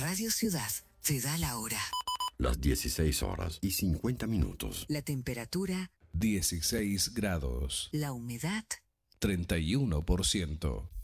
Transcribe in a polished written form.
Radio Ciudad te da la hora. Las 16:50. La temperatura 16 grados. La humedad 31%.